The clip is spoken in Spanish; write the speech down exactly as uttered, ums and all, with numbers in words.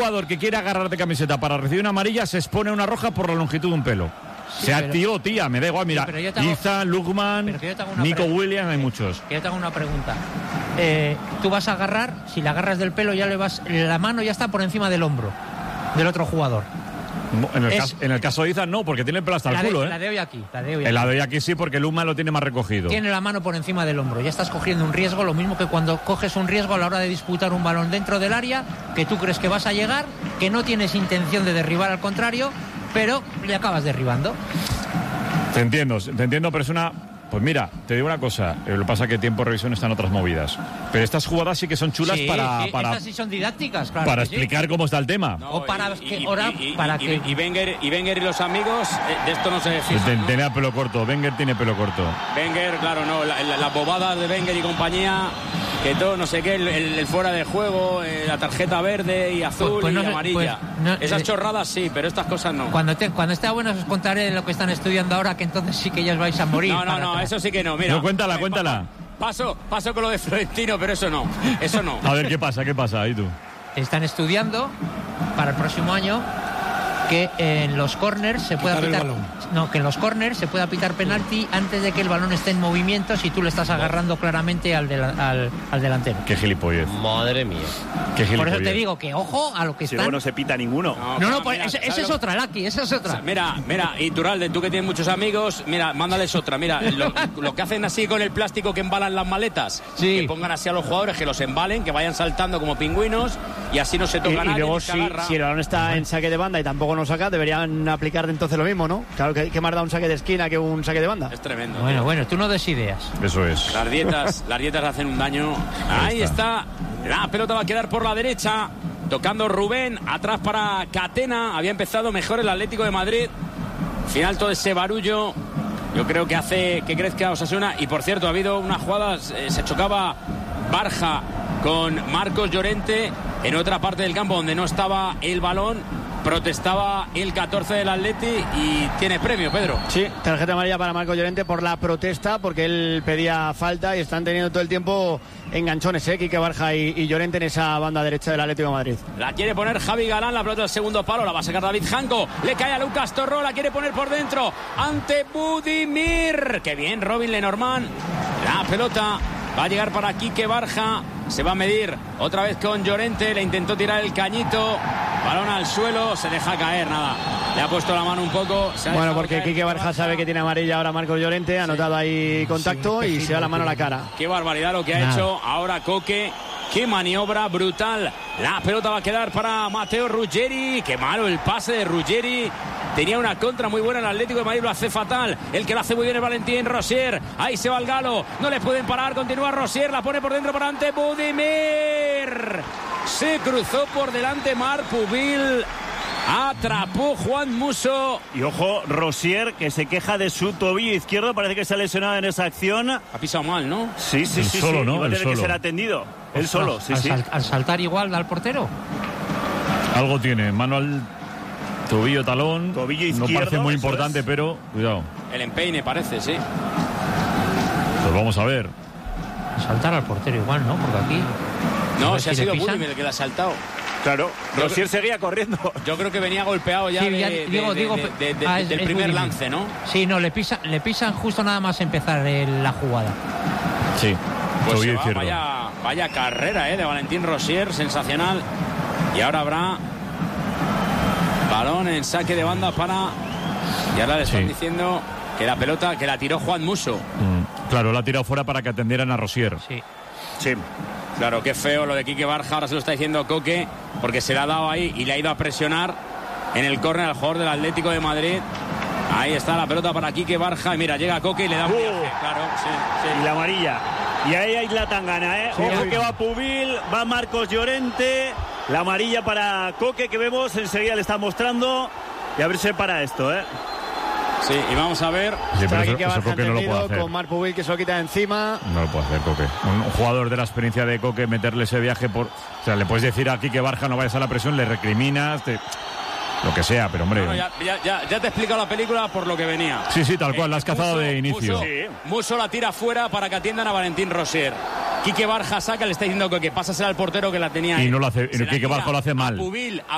jugador que quiere agarrar de camiseta para recibir una amarilla se expone a una roja por la longitud de un pelo. Sí, se activó, tía, me da igual, mira, sí, Iza, Lukman, Nico Williams, hay muchos. Yo te hago una pregunta. Eh, tú vas a agarrar, si la agarras del pelo, ya le vas, la mano ya está por encima del hombro del otro jugador. En el, es, caso, en el caso de Iza no, porque tiene el pelo hasta el culo, de, ¿eh? La de hoy aquí, la de hoy aquí. El la de hoy aquí sí, porque Lukman lo tiene más recogido. Tiene la mano por encima del hombro, ya estás cogiendo un riesgo, lo mismo que cuando coges un riesgo a la hora de disputar un balón dentro del área, que tú crees que vas a llegar, que no tienes intención de derribar al contrario, pero le acabas derribando. Te entiendo, te entiendo, pero es una... Pues mira, te digo una cosa, lo que pasa es que tiempo de revisión están otras movidas. Pero estas jugadas sí que son chulas sí, para, sí, para... Estas sí son didácticas, claro. Para sí. explicar cómo está el tema. No, o para y, que... Y, ahora, y, para y, que... y, Wenger, y Wenger y los amigos, eh, de esto no se fijan, ¿no? Tenía pelo corto, Wenger tiene pelo corto. Wenger, claro, no, las la, la bobadas de Wenger y compañía, que todo, no sé qué, el, el, el fuera de juego, eh, la tarjeta verde y azul pues, pues no y amarilla. Pues no, Esas eh, chorradas sí, pero estas cosas no. Cuando, te, cuando esté bueno os contaré lo que están estudiando ahora, que entonces sí que ya os vais a morir. No, no, no, atrás. Eso sí que no, mira. No, cuéntala, eh, cuéntala. Paso, paso con lo de Florentino, pero eso no, eso no. A ver, ¿qué pasa? ¿Qué pasa? ¿Y tú? Están estudiando para el próximo año que en los corners se pueda pitar, no, que en los corners se pueda pitar penalti antes de que el balón esté en movimiento si tú le estás agarrando claramente al, de la, al, al delantero. Qué gilipollez. Madre mía. Qué gilipollez. Por eso te digo que ojo a lo que si están. luego no se pita ninguno. No, no, no pues mira, esa, esa es otra, Laki, esa es otra. Mira, mira, Iturralde, tú que tienes muchos amigos, mira, mándales otra. Mira, lo, lo que hacen así con el plástico que embalan las maletas, sí. Que pongan así a los jugadores, que los embalen, que vayan saltando como pingüinos y así no se toca y, nadie. Y luego si, si el balón está en saque de banda y tampoco nos saca, deberían aplicar entonces lo mismo, ¿no? Claro que, que más da un saque de esquina que un saque de banda. Es tremendo. Bueno, tío. bueno, tú no des ideas. Eso es. Las dietas, las dietas hacen un daño. Ahí, Ahí está. está. La pelota va a quedar por la derecha. Tocando Rubén. Atrás para Catena. Había empezado mejor el Atlético de Madrid. Final todo ese barullo. Yo creo que hace que crezca Osasuna. Y por cierto, ha habido unas jugadas. Eh, se chocaba Barja con Marcos Llorente en otra parte del campo donde no estaba el balón. Protestaba el catorce del Atleti y tiene premio, Pedro. Sí, tarjeta amarilla para Marcos Llorente por la protesta, porque él pedía falta y están teniendo todo el tiempo enganchones, ¿eh? Quique Barja y, y Llorente en esa banda derecha del Atlético de Madrid. La quiere poner Javi Galán, la pelota del segundo palo, la va a sacar David Janko, le cae a Lucas Torró, la quiere poner por dentro ante Budimir. Qué bien, Robin Lenormand. La pelota va a llegar para Quique Barja. Se va a medir otra vez con Llorente. Le intentó tirar el cañito. Balón al suelo. Se deja caer, nada. Le ha puesto la mano un poco. Bueno, porque Quique Barja sabe que tiene amarilla ahora Marcos Llorente. Ha notado ahí contacto sí, y se da la mano a la cara. Qué barbaridad lo que ha nada. hecho ahora Coque. Qué maniobra brutal. La pelota va a quedar para Matteo Ruggeri. Qué malo el pase de Ruggeri. Tenía una contra muy buena el Atlético de Madrid, lo hace fatal. El que lo hace muy bien es Valentín Rosier. Ahí se va el Galo. No le pueden parar. Continúa Rosier. La pone por dentro para ante Budimir. Se cruzó por delante Marc Pubil. Atrapó Juan Musso. Y ojo, Rosier, que se queja de su tobillo izquierdo. Parece que se ha lesionado en esa acción. Ha pisado mal, ¿no? Sí, sí, el sí. Solo, sí. ¿no? Y va a tener solo. que ser atendido. Él Ostras, solo, sí, al, sí. Sal, al saltar igual al portero. Algo tiene. Mano al tobillo, talón. Tobillo izquierdo. No parece muy importante, es. pero cuidado. El empeine parece, sí. Pues vamos a ver. Saltar al portero igual, ¿no? Porque aquí... No, se ha sido Budimir el que le ha saltado. Claro, Rosier seguía corriendo. Yo creo que venía golpeado ya, sí, ya de, digo, de, digo, de, de, de, ah, es, del primer lance, ¿no? Sí, no, le pisan, le pisan justo nada más empezar el, la jugada. Sí, pues se va, vaya, vaya carrera, ¿eh? De Valentín Rosier, sensacional. Y ahora habrá balón en saque de banda para... Y ahora le están sí. diciendo que la pelota, que la tiró Juan Musso. Mm, claro, la ha tirado fuera para que atendieran a Rosier. Sí. Sí. Claro, qué feo lo de Quique Barja, ahora se lo está diciendo Coque, porque se le ha dado ahí y le ha ido a presionar en el córner al jugador del Atlético de Madrid. Ahí está la pelota para Quique Barja y mira, llega Coque y le da un viaje, uh, claro, sí, sí. Y la amarilla. Y ahí hay la tangana, ¿eh? Sí, Ojo sí. que va Pubil, va Marcos Llorente, la amarilla para Coque que vemos, enseguida le está mostrando y a ver si se para esto, ¿eh? Sí, y vamos a ver. Sí, pero eso, que eso Coque no lo puede hacer. Con Marc Pubil que se lo quita de encima. No lo puede hacer Coque. Un, un jugador de la experiencia de Coque, meterle ese viaje por... O sea, le puedes decir aquí que Barja no vayas a la presión, le recriminas, te... lo que sea, pero hombre... No, no, ya, ya, ya, ya te he explicado la película por lo que venía. Sí, sí, tal cual, eh, la has cazado Musso, de inicio. Musso, sí. Musso la tira fuera para que atiendan a Valentín Rosier. Quique Barja saca, le está diciendo que, que pásasela al portero que la tenía. Y ahí. no lo hace, Quique Barja lo hace mal. A Pubil, a